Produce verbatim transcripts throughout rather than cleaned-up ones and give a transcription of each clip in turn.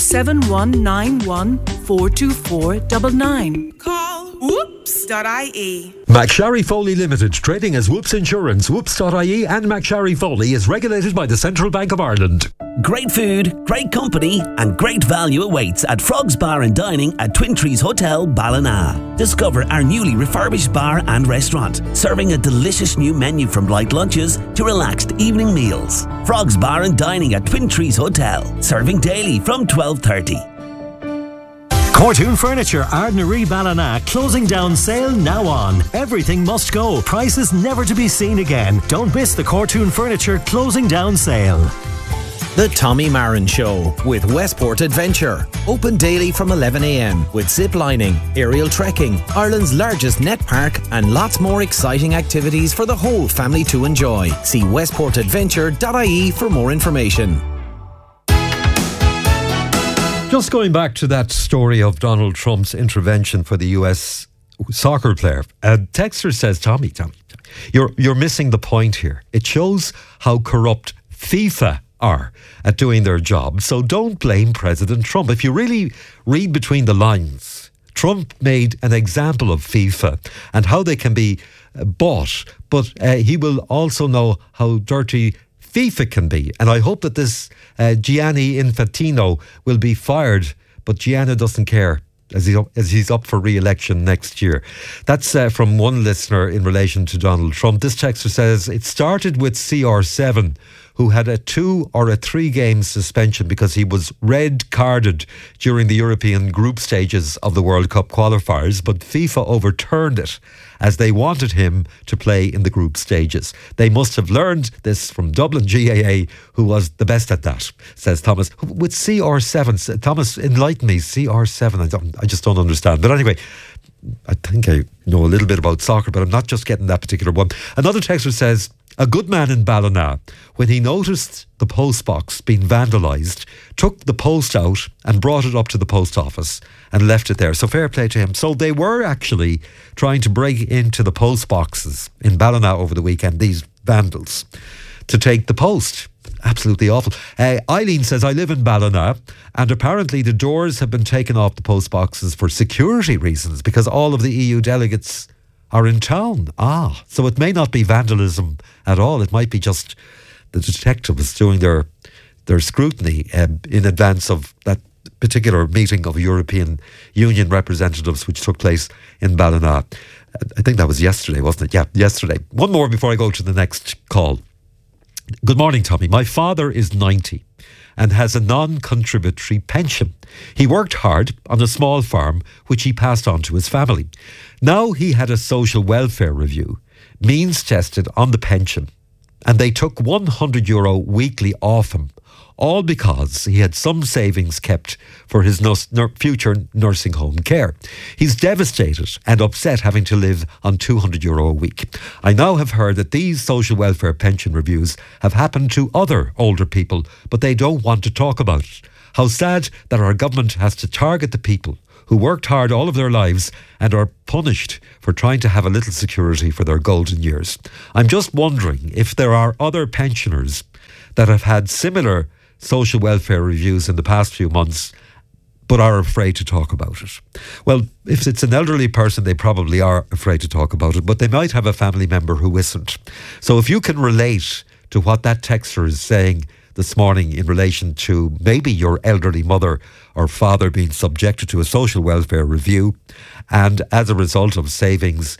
seven one nine one four two four nine nine. Call whoops dot I E. McSharry Foley Limited, trading as Whoops Insurance. Whoops dot I E and McSharry Foley is regulated by the Central Bank of Ireland. Great food, great company and great value awaits at Frogs Bar and Dining at Twin Trees Hotel, Ballina. Discover our newly refurbished bar and restaurant, serving a delicious new menu from light lunches to relaxed evening meals. Frogs Bar and Dining at Twin Trees Hotel, serving daily from twelve thirty. Cortoon Furniture, Ardnaree, Ballina. Closing down sale now on. Everything must go. Prices never to be seen again. Don't miss the Cortoon Furniture closing down sale. The Tommy Marin Show with Westport Adventure. Open daily from eleven a m with zip lining, aerial trekking, Ireland's largest net park and lots more exciting activities for the whole family to enjoy. See westport adventure dot I E for more information. Just going back to that story of Donald Trump's intervention for the U S soccer player. A texter says, Tommy, Tommy, you're, you're missing the point here. It shows how corrupt FIFA are at doing their job. So don't blame President Trump. If you really read between the lines, Trump made an example of FIFA and how they can be bought, but uh, he will also know how dirty FIFA can be. And I hope that this uh, Gianni Infantino will be fired, but Gianni doesn't care as, he, as he's up for re-election next year. That's uh, from one listener in relation to Donald Trump. This texter says, it started with C R seven, who had a two or a three game suspension because he was red carded during the European group stages of the World Cup qualifiers, but FIFA overturned it as they wanted him to play in the group stages. They must have learned this from Dublin G A A, who was the best at that, says Thomas. With C R seven, Thomas, enlighten me, C R seven, I, don't, I just don't understand. But anyway, I think I know a little bit about soccer, but I'm not just getting that particular one. Another texter says, a good man in Ballina, when he noticed the post box being vandalised, took the post out and brought it up to the post office and left it there. So fair play to him. So they were actually trying to break into the post boxes in Ballina over the weekend, these vandals, to take the post. Absolutely awful. Uh, Eileen says, I live in Ballina and apparently the doors have been taken off the post boxes for security reasons because all of the E U delegates are in town. Ah, so it may not be vandalism at all. It might be just the detectives doing their their scrutiny um, in advance of that particular meeting of European Union representatives which took place in Ballina. I think that was yesterday, wasn't it? Yeah, yesterday. One more before I go to the next call. Good morning, Tommy. My father is ninety and has a non-contributory pension. He worked hard on a small farm which he passed on to his family. Now he had a social welfare review, means tested on the pension, and they took one hundred euro weekly off him, all because he had some savings kept for his nus- nur- future nursing home care. He's devastated and upset having to live on two hundred euro a week. I now have heard that these social welfare pension reviews have happened to other older people, but they don't want to talk about it. How sad that our government has to target the people who worked hard all of their lives and are punished for trying to have a little security for their golden years. I'm just wondering if there are other pensioners that have had similar social welfare reviews in the past few months but are afraid to talk about it. Well, if it's an elderly person, they probably are afraid to talk about it, but they might have a family member who isn't. So if you can relate to what that texter is saying this morning in relation to maybe your elderly mother or father being subjected to a social welfare review and as a result of savings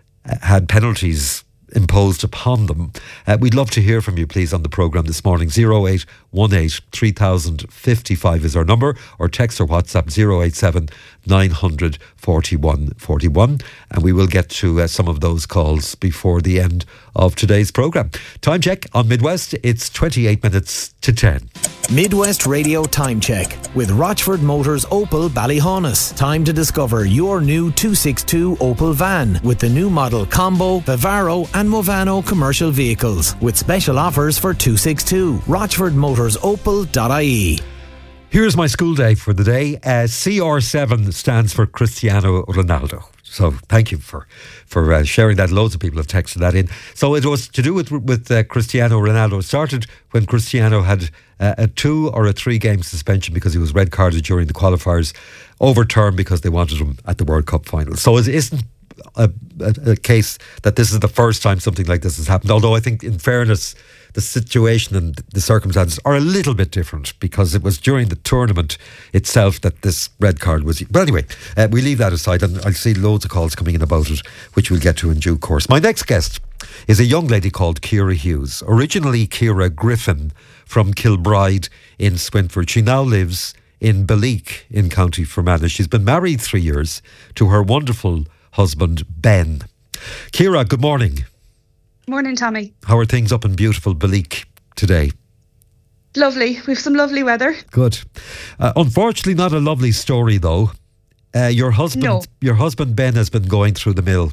had penalties imposed upon them. Uh, we'd love to hear from you, please, on the programme this morning. oh eight one eight, three thousand fifty-five is our number, or text or WhatsApp oh eight seven, nine hundred, forty-one forty-one, and we will get to uh, some of those calls before the end of today's programme. Time check on Midwest, it's twenty-eight minutes to ten. Midwest Radio Time Check with Rochford Motors Opel Ballyhaunis. Time to discover your new two sixty-two Opel van with the new model Combo, Vivaro and Movano commercial vehicles with special offers for two sixty-two. Rochford Motors Opel dot I E. Here's my school day for the day. Uh, C R seven stands for Cristiano Ronaldo. So thank you for for uh, sharing that. Loads of people have texted that in. So it was to do with with uh, Cristiano Ronaldo. It started when Cristiano had uh, a two or a three game suspension because he was red carded during the qualifiers, overturned because they wanted him at the World Cup final. So it isn't a, a, a case that this is the first time something like this has happened. Although I think, in fairness, the situation and the circumstances are a little bit different because it was during the tournament itself that this red card was. But anyway, uh, we leave that aside, and I'll see loads of calls coming in about it, which we'll get to in due course. My next guest is a young lady called Ciara Hughes. Originally Ciara Griffin from Kilbride in Swinford. She now lives in Beleek in County Fermanagh. She's been married three years to her wonderful husband, Ben. Ciara, good morning. Morning, Tommy. How are things up in beautiful Beleek today? Lovely. We've some lovely weather. Good. Uh, unfortunately, not a lovely story though. Uh, your husband, No. your husband Ben, has been going through the mill.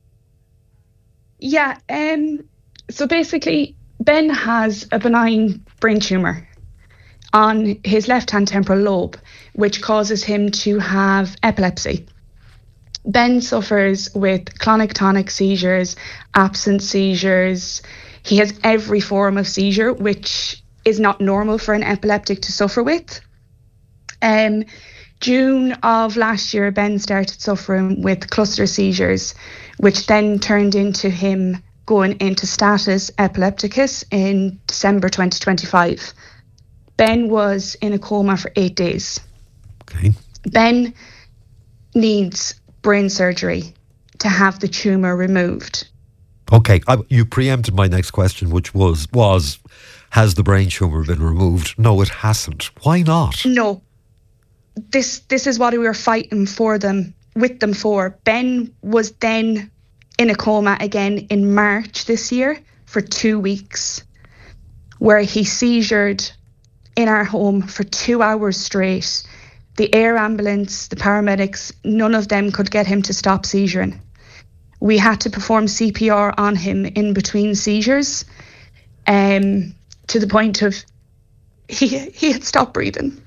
Yeah. Um. So basically, Ben has a benign brain tumour on his left-hand temporal lobe, which causes him to have epilepsy. Ben suffers with clonic-tonic seizures, absent seizures. He has every form of seizure, which is not normal for an epileptic to suffer with. Um, June of last year, Ben started suffering with cluster seizures, which then turned into him going into status epilepticus in December twenty twenty-five. Ben was in a coma for eight days. Okay. Ben needs brain surgery to have the tumour removed. Okay, I, you preempted my next question, which was, was, has the brain tumour been removed? No, it hasn't. Why not? No. This this is what we were fighting for them, with them for. Ben was then in a coma again in March this year for two weeks, where he seizured in our home for two hours straight. The air ambulance, the paramedics, none of them could get him to stop seizuring. We had to perform C P R on him in between seizures, um, to the point of he he had stopped breathing.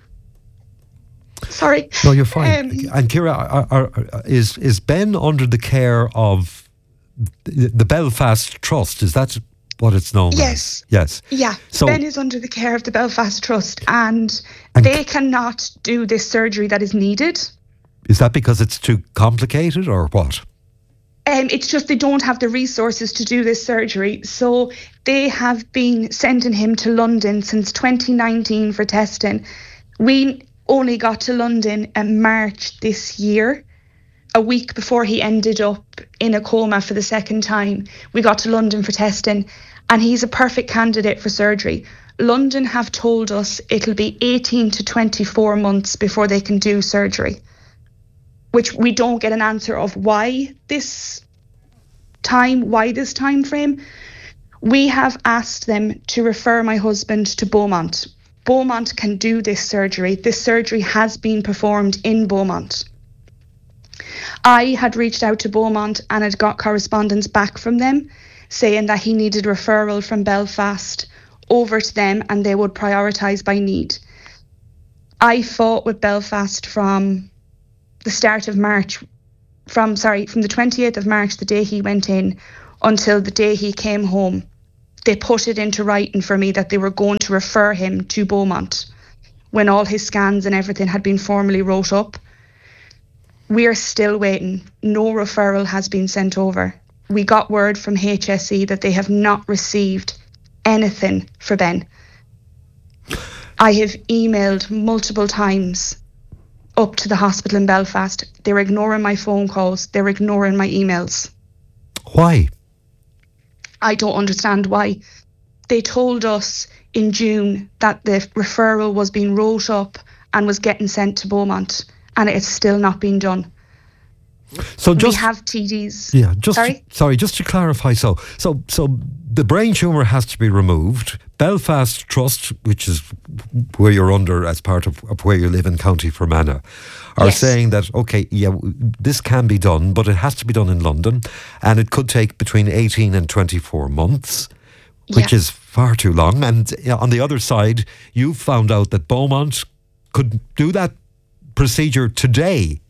Sorry. No, you're fine. Um, and Ciara, are, are, are, is is Ben under the care of the, the Belfast Trust? Is that what it's known Yes. as? Yes. Yeah. So- Ben is under the care of the Belfast Trust, and, And they cannot do this surgery that is needed. Is that because it's too complicated or what? Um, it's just they don't have the resources to do this surgery. So they have been sending him to London since twenty nineteen for testing. We only got to London in March this year, a week before he ended up in a coma for the second time. We got to London for testing, and he's a perfect candidate for surgery. London have told us it'll be eighteen to twenty-four months before they can do surgery, which we don't get an answer of why this time, why this time frame. We have asked them to refer my husband to Beaumont. Beaumont can do this surgery. This surgery has been performed in Beaumont. I had reached out to Beaumont and had got correspondence back from them saying that he needed referral from Belfast over to them and they would prioritise by need. I fought with Belfast from the start of March, from sorry, from the twenty-eighth of March, the day he went in, until the day he came home. They put it into writing for me that they were going to refer him to Beaumont when all his scans and everything had been formally wrote up. We are still waiting. No referral has been sent over. We got word from H S E that they have not received anything for Ben. I have emailed multiple times up to the hospital in Belfast. They're ignoring my phone calls. They're ignoring my emails. Why? I don't understand why. They told us in June that the referral was being wrote up and was getting sent to Beaumont, and it's still not been done. So just we have T Ds. Yeah, just Sorry? sorry, just to clarify. So, so, so the brain tumour has to be removed. Belfast Trust, which is where you're under as part of, of where you live in County Fermanagh, are Yes. saying that okay, yeah, w- this can be done, but it has to be done in London, and it could take between eighteen and twenty-four months, which Yeah. is far too long. And you know, on the other side, you found out that Beaumont could do that procedure today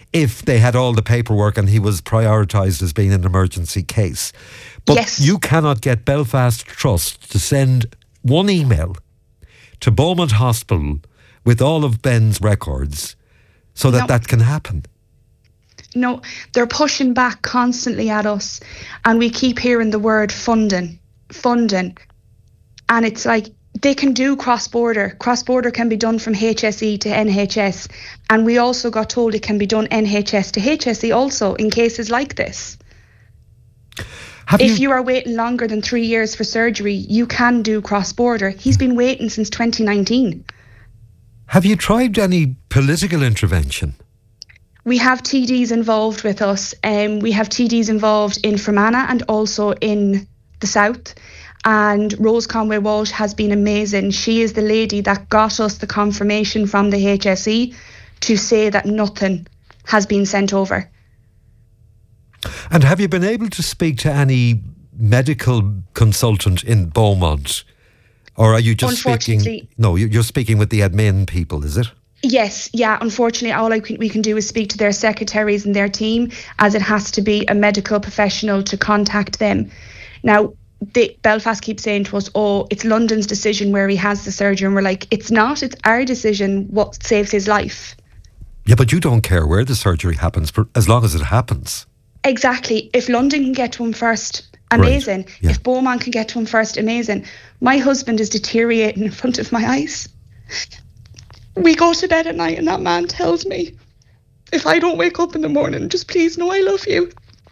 if they had all the paperwork and he was prioritised as being an emergency case. But Yes. you cannot get Belfast Trust to send one email to Beaumont Hospital with all of Ben's records so that No. that can happen. No, they're pushing back constantly at us, and we keep hearing the word funding, funding. And it's like, they can do cross-border. Cross-border can be done from H S E to N H S. And we also got told it can be done N H S to H S E also in cases like this. Have If you, you are waiting longer than three years for surgery, you can do cross-border. He's been waiting since twenty nineteen. have you tried any political intervention? We have T Ds involved with us. Um, we have T Ds involved in Fermanagh and also in the south. And Rose Conway Walsh has been amazing. She is the lady that got us the confirmation from the H S E to say that nothing has been sent over. And have you been able to speak to any medical consultant in Beaumont? Or are you just speaking... Unfortunately- No, you- you're speaking with the admin people, is it? Yes, yeah. Unfortunately, all I can, we can do is speak to their secretaries and their team, as it has to be a medical professional to contact them. Now, the, Belfast keeps saying to us, oh, it's London's decision where he has the surgery. And we're like, it's not. It's our decision what saves his life. Yeah, but you don't care where the surgery happens, for, as long as it happens. Exactly. If London can get to him first, amazing. Right, yeah. If Beaumont can get to him first, amazing. My husband is deteriorating in front of my eyes. We go to bed at night and that man tells me, if I don't wake up in the morning, just please know I love you.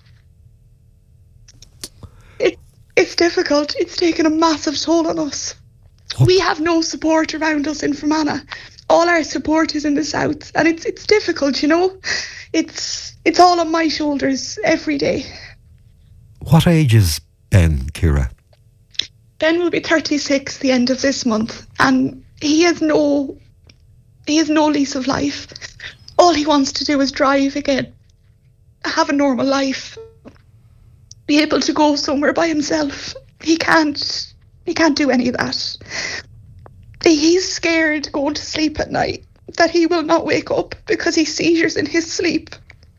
It, it's difficult. It's taken a massive toll on us. We have no support around us in Fermanagh. All our support is in the south, and it's it's difficult, you know. It's it's all on my shoulders every day. What age is Ben, Ciara? Ben will be thirty-six the end of this month, and he has no he has no lease of life. All he wants to do is drive again, have a normal life, be able to go somewhere by himself. He can't he can't do any of that. He's scared going to sleep at night that he will not wake up because he seizures in his sleep.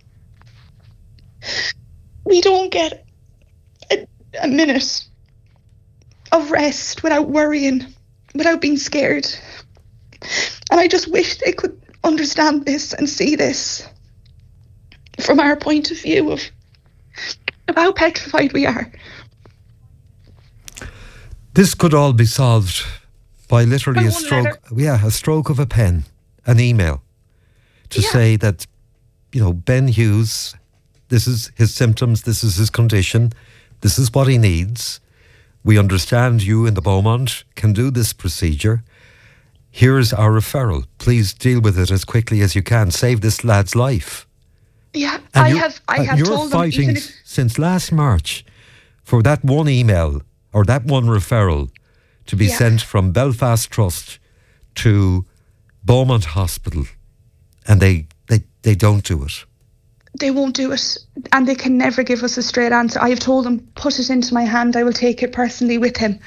We don't get a, a minute of rest without worrying, without being scared. And I just wish they could understand this and see this from our point of view of, of how petrified we are. This could all be solved by literally By a one stroke. letter. Yeah, a stroke of a pen, an email, to Yeah. say that, you know, Ben Hughes, this is his symptoms, this is his condition, this is what he needs. We understand you in the Beaumont can do this procedure. Here's our referral. Please deal with it as quickly as you can. Save this lad's life. Yeah, And I you're- have I uh, have you're told them, fighting even s- if since last March for that one email or that one referral to be Yeah. sent from Belfast Trust to Beaumont Hospital, and they, they, they don't do it. they won't do it, and they can never give us a straight answer. I have told them, put it into my hand, I will take it personally with him.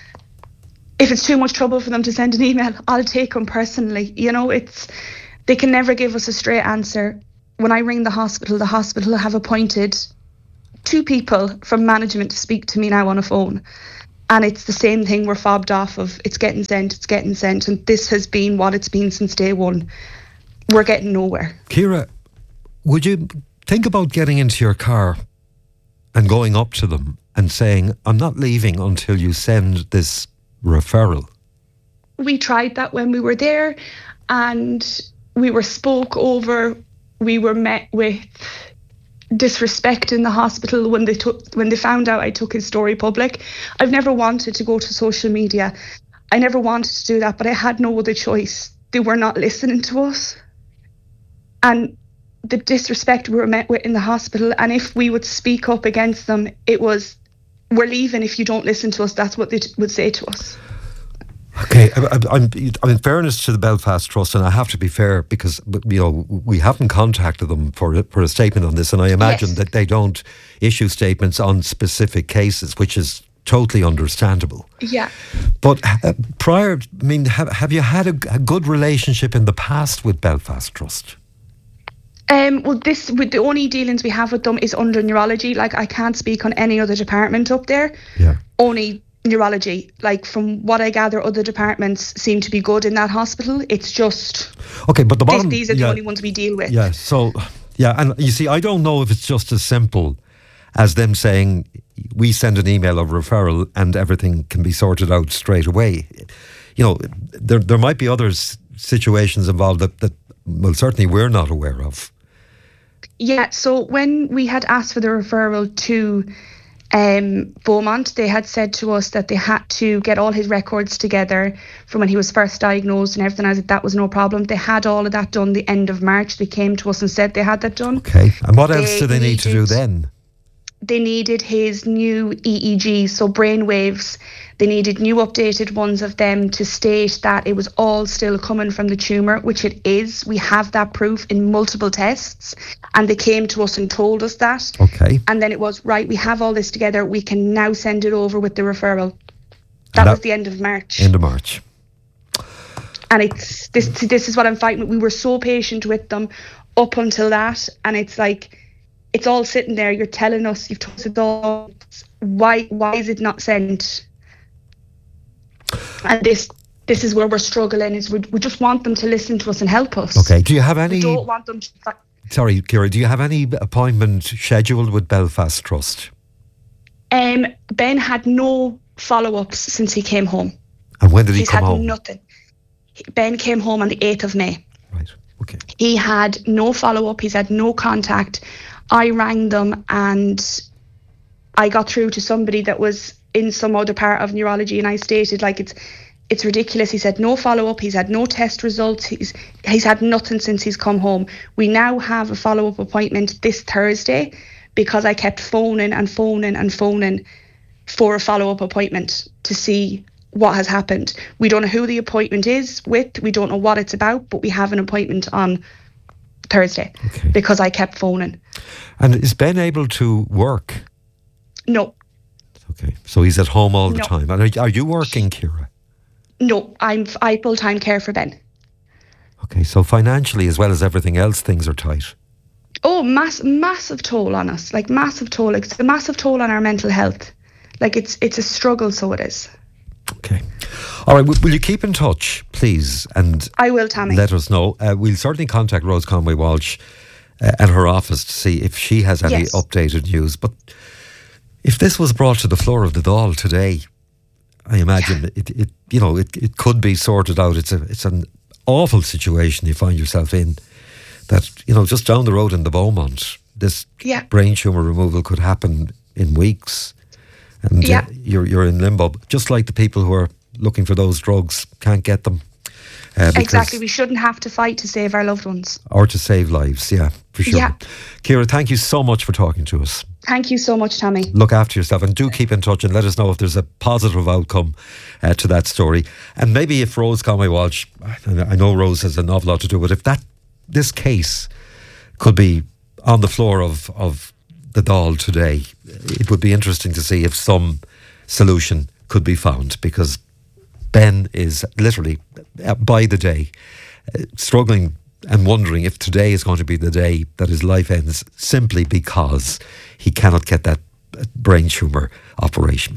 If it's too much trouble for them to send an email, I'll take them personally. You know, it's they can never give us a straight answer. When I ring the hospital, the hospital have appointed two people from management to speak to me now on a phone. And it's the same thing, we're fobbed off of, it's getting sent, it's getting sent. And this has been what it's been since day one. We're getting nowhere. Ciara, would you think about getting into your car and going up to them and saying, I'm not leaving until you send this referral? We tried that when we were there, and we were spoke over. We were met with disrespect in the hospital when they took when they found out I took his story public. I've never wanted to go to social media. I never wanted to do that, but I had no other choice. They were not listening to us. And the disrespect we were met with in the hospital, and if we would speak up against them, it was, we're leaving if you don't listen to us. That's what they t- would say to us. Okay, I, I, I'm, I'm in fairness to the Belfast Trust, and I have to be fair because, you know, we haven't contacted them for a, for a statement on this, and I imagine Yes. that they don't issue statements on specific cases, which is totally understandable. Yeah. But uh, prior, I mean, have, have you had a, a good relationship in the past with Belfast Trust? Um, well, this with the only dealings we have with them is under neurology. Like, I can't speak on any other department up there. Yeah. Only neurology. Like, from what I gather, other departments seem to be good in that hospital. It's just okay, but the this, bottom, these are the yeah, only ones we deal with. Yeah. So, yeah, and you see, I don't know if it's just as simple as them saying we send an email of referral and everything can be sorted out straight away. You know, there there might be other s- situations involved that, that well, certainly we're not aware of. Yeah, so when we had asked for the referral to um, Beaumont, they had said to us that they had to get all his records together from when he was first diagnosed and everything. I said that was no problem. They had all of that done the end of March. They came to us and said they had that done. Okay, and what else They do they need to do needed- then? They needed his new E E G, so brain waves. They needed new updated ones of them to state that it was all still coming from the tumour, which it is. We have that proof in multiple tests, and they came to us and told us that. Okay. And then it was, right, we have all this together, we can now send it over with the referral. That, that- was the end of March. End of March. And it's this this is what I'm fighting with. We were so patient with them up until that, and it's like, it's all sitting there. You're telling us, you've told us it all. Why why is it not sent? And this this is where we're struggling. Is we, we just want them to listen to us and help us. Okay. Do you have any? We don't want them to. Sorry, Ciara. Do you have any appointment scheduled with Belfast Trust? Um, Ben had no follow-ups since he came home. And when did he He's come had home? nothing. Ben came home on the eighth of May. Right. Okay. He had no follow-up. He's had no contact. I rang them and I got through to somebody that was in some other part of neurology, and I stated, like, it's it's ridiculous. He said no follow-up. He's had no test results. He's he's had nothing since he's come home. We now have a follow-up appointment this Thursday because I kept phoning and phoning and phoning for a follow-up appointment to see what has happened. We don't know who the appointment is with. We don't know what it's about, but we have an appointment on Thursday. Okay. Because I kept phoning. And is Ben able to work? No, Okay. So he's at home all the No. time. And are, are you working, Ciara? no, I'm I full-time care for Ben. Okay. So financially, as well as everything else, things are tight. Oh, mass, massive toll on us, like massive toll. Like, it's a massive toll on our mental health. Like, it's it's a struggle, so it is. Okay. All right. W- will you keep in touch, please? And I will, Tammy. let us know. Uh, we'll certainly contact Rose Conway Walsh uh, and her office to see if she has any Yes. updated news. But if this was brought to the floor of the Dáil today, I imagine it, it you know it, it could be sorted out. It's a it's an awful situation you find yourself in. That, you know, just down the road in the Beaumont, this Yeah. brain tumour removal could happen in weeks, and Yeah. uh, you're you're in limbo. Just like the people who are looking for those drugs can't get them. Uh, because- Exactly. We shouldn't have to fight to save our loved ones. or to save lives, yeah, for sure. Yeah. Ciara, thank you so much for talking to us. Thank you so much, Tammy. Look after yourself and do keep in touch and let us know if there's a positive outcome uh, to that story. And maybe if Rose Conway Walsh, I know Rose has an awful lot to do, but if that this case could be on the floor of, of the Dáil today, it would be interesting to see if some solution could be found, because Ben is literally, uh, by the day, uh, struggling and wondering if today is going to be the day that his life ends simply because he cannot get that uh, brain tumour operation.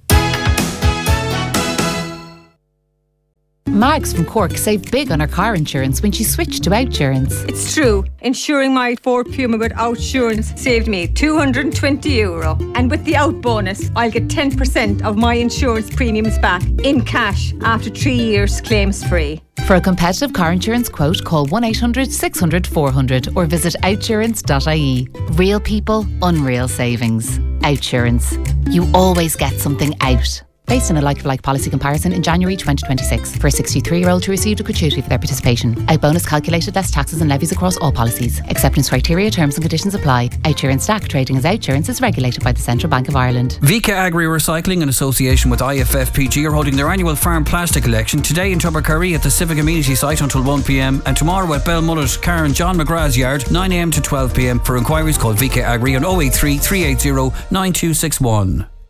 Mags from Cork saved big on her car insurance when she switched to Outsurance. It's true. Insuring my Ford Puma with Outsurance saved me two hundred twenty euro. And with the Out bonus, I'll get ten percent of my insurance premiums back in cash after three years claims free. For a competitive car insurance quote, call one eight hundred six hundred four hundred or visit outsurance dot I E. Real people, unreal savings. Outsurance. You always get something out. Based on a like-for-like policy comparison in January twenty twenty-six for a sixty-three-year-old who received a gratuity for their participation. Out bonus calculated less taxes and levies across all policies. Acceptance criteria, terms and conditions apply. Outsurance Stack trading as Outsurance is regulated by the Central Bank of Ireland. V K Agri Recycling, in association with I F F P G, are holding their annual farm plastic collection today in Tubbercurry at the Civic Amenity site until one p m and tomorrow at Belmullet, Karen John McGrath's yard, nine a m to twelve p m. For inquiries, call V K Agri on oh eight three, three eight zero, nine two six one.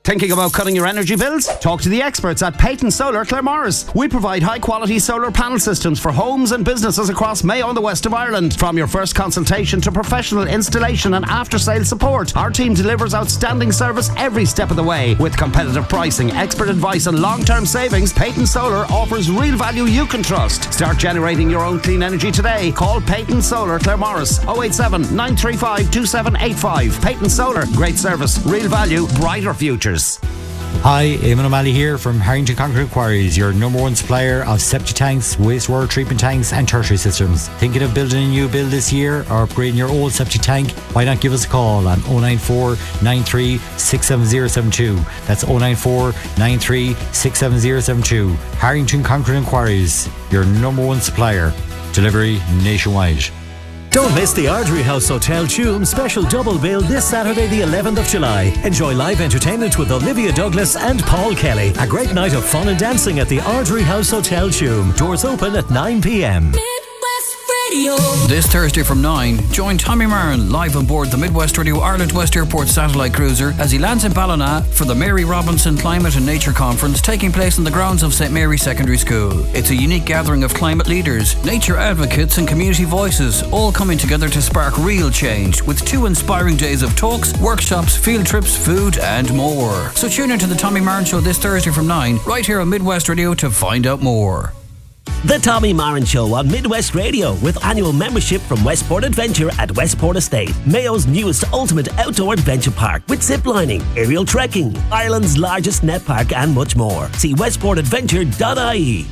Thinking about cutting your energy bills? Talk to the experts at Peyton Solar Claremorris. We provide high-quality solar panel systems for homes and businesses across Mayo and the west of Ireland. From your first consultation to professional installation and after-sales support, our team delivers outstanding service every step of the way. With competitive pricing, expert advice and long-term savings, Peyton Solar offers real value you can trust. Start generating your own clean energy today. Call Peyton Solar Claremorris oh eight seven, nine three five, two seven eight five. Peyton Solar, great service, real value, brighter futures. Hi, Eamon O'Malley here from Harrington Concrete Quarries, your number one supplier of septic tanks, wastewater treatment tanks and tertiary systems. Thinking of building a new build this year or upgrading your old septic tank? Why not give us a call on oh nine four, nine three, six seven zero seven two. That's oh nine four, nine three, six seven zero seven two. Harrington Concrete Quarries, your number one supplier. Delivery nationwide. Don't miss the Ardrey House Hotel Tuam special double bill this Saturday the eleventh of July. Enjoy live entertainment with Olivia Douglas and Paul Kelly. A great night of fun and dancing at the Ardrey House Hotel Tuam. Doors open at nine p.m. This Thursday from nine, join Tommy Marin live on board the Midwest Radio Ireland West Airport satellite cruiser as he lands in Ballina for the Mary Robinson Climate and Nature Conference taking place on the grounds of St Mary's Secondary School. It's a unique gathering of climate leaders, nature advocates and community voices, all coming together to spark real change with two inspiring days of talks, workshops, field trips, food and more. So tune into the Tommy Marin Show this Thursday from nine, right here on Midwest Radio to find out more. The Tommy Marin Show on Midwest Radio with annual membership from Westport Adventure at Westport Estate, Mayo's newest ultimate outdoor adventure park with ziplining, aerial trekking, Ireland's largest net park and much more. See westport adventure dot I E.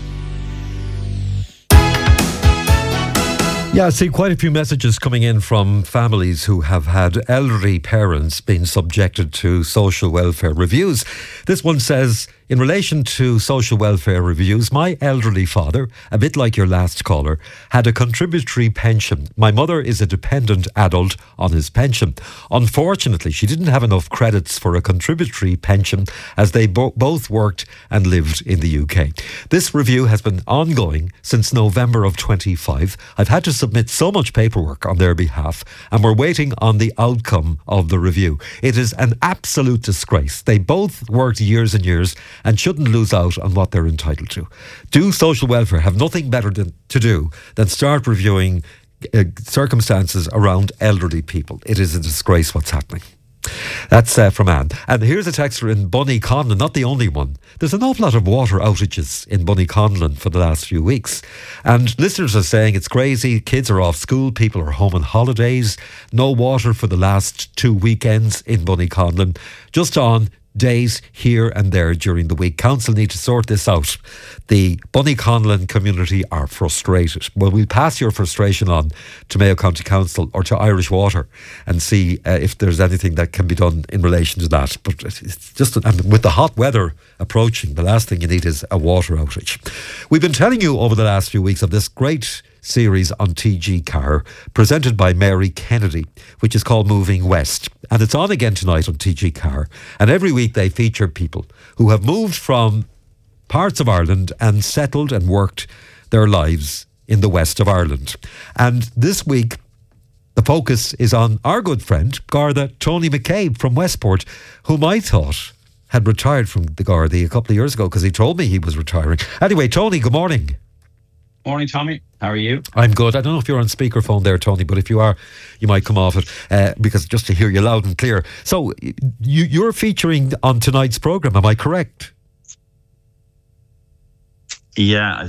Yeah, I see quite a few messages coming in from families who have had elderly parents being subjected to social welfare reviews. This one says, in relation to social welfare reviews, my elderly father, a bit like your last caller, had a contributory pension. My mother is a dependent adult on his pension. Unfortunately, she didn't have enough credits for a contributory pension as they bo- both worked and lived in the U K. This review has been ongoing since November of twenty-five. I've had to submit so much paperwork on their behalf and we're waiting on the outcome of the review. It is an absolute disgrace. They both worked years and years and shouldn't lose out on what they're entitled to. Do social welfare have nothing better than, to do than start reviewing uh, circumstances around elderly people? It is a disgrace what's happening. That's uh, from Anne. And here's a texter in Bunnyconlon, not the only one. There's an awful lot of water outages in Bunnyconlon for the last few weeks. And listeners are saying it's crazy, kids are off school, people are home on holidays, no water for the last two weekends in Bunnyconlon, just on days here and there during the week. Council need to sort this out. The Bunnyconlon community are frustrated. Well, we'll pass your frustration on to Mayo County Council or to Irish Water and see uh, if there's anything that can be done in relation to that. But it's just, and with the hot weather approaching, the last thing you need is a water outage. We've been telling you over the last few weeks of this great series on T G Car presented by Mary Kennedy, which is called Moving West, and it's on again tonight on T G Car. And every week they feature people who have moved from parts of Ireland and settled and worked their lives in the west of Ireland. And this week the focus is on our good friend Garda Tony McCabe from Westport, whom I thought had retired from the Garda a couple of years ago because he told me he was retiring. Anyway, Tony, good morning. Morning, Tommy. How are you? I'm good. I don't know if you're on speakerphone there, Tony, but if you are, you might come off it uh, because just to hear you loud and clear. So you, you're featuring on tonight's programme, am I correct? Yeah,